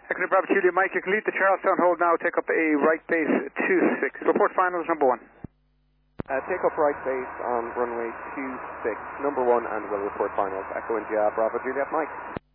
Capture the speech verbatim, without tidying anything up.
Echo Bravo Juliet Mike, you can leave the Charlestown hold now, take up a right base two six. Report finals number one. Uh, take up right base on runway two six, number one, and we'll report finals. Echo India Bravo Juliet Mike.